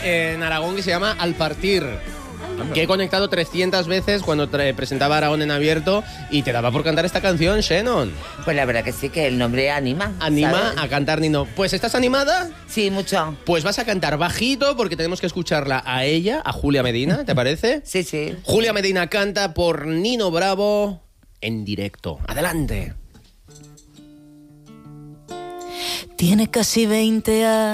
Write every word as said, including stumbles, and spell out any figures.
en Aragón que se llama Al Partir. Que he conectado trescientas veces cuando presentaba Aragón en abierto y te daba por cantar esta canción, Shannon. Pues la verdad que sí, que el nombre anima. Anima ¿sabes? a cantar, Nino. Pues, ¿estás animada? Sí, mucho. Pues vas a cantar bajito porque tenemos que escucharla a ella, a Julia Medina, ¿te parece? Sí, sí. Julia Medina canta por Nino Bravo en directo. Adelante. Tiene casi veinte años.